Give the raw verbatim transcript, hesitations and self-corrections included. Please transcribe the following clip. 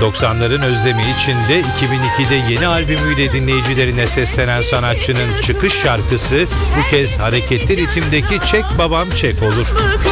doksanların özlemi içinde iki bin ikide yeni albümüyle dinleyicilerine seslenen sanatçının çıkış şarkısı bu kez hareketli ritimdeki Çek Babam Çek olur.